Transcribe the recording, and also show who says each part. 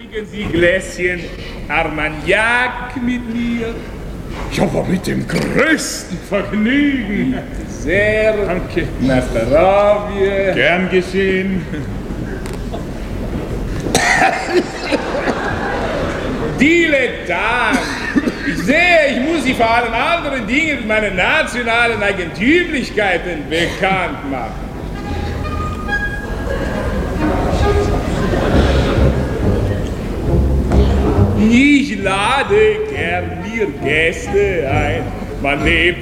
Speaker 1: Trinken Sie Gläschen Armagnac mit mir?
Speaker 2: Ja, aber mit dem größten Vergnügen.
Speaker 1: Sehr.
Speaker 2: Danke.
Speaker 1: Na, zdravie.
Speaker 2: Gern geschehen.
Speaker 1: Dilettant! Ich sehe, ich muss Sie vor allen anderen Dingen mit meinen nationalen Eigentümlichkeiten bekannt machen. Ich lade gern mir Gäste ein. Man lebt